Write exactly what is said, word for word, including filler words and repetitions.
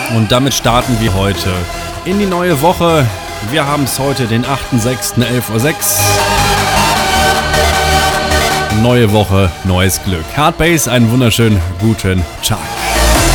Und damit starten wir heute in die neue Woche. Wir haben es heute den achten sechsten elf Uhr sechs. Neue Woche, neues Glück. Hardbase, einen wunderschönen guten Tag.